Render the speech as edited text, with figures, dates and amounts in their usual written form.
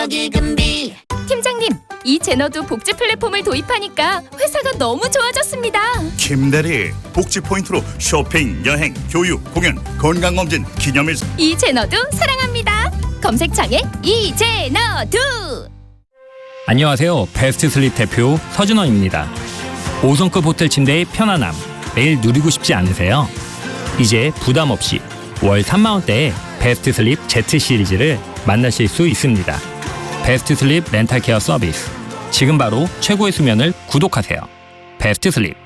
여기금비. 팀장님, 이 제너도 복지 플랫폼을 도입하니까 회사가 너무 좋아졌습니다. 김대리, 복지 포인트로 쇼핑, 여행, 교육, 공연, 건강검진, 기념일. 이 제너도 사랑합니다. 검색창에 이제너도. 안녕하세요. 베스트 슬립 대표 서준원입니다. 5성급 호텔 침대의 편안함 매일 누리고 싶지 않으세요? 이제 부담 없이 월 3만 원대의 베스트 슬립 Z 시리즈를 만나실 수 있습니다. 베스트 슬립 렌탈 케어 서비스. 지금 바로 최고의 수면을 구독하세요. 베스트 슬립.